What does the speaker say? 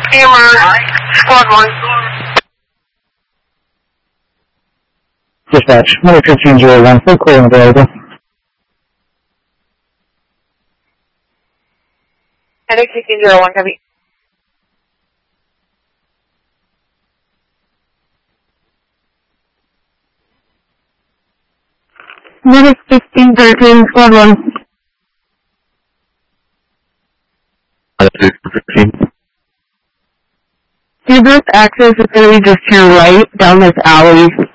Hammer, squad 1. Dispatch, 11501, full call available. Medic 1601, copy. Medic 1613, squad 1. Your best access is going to be just to your right, down this alley.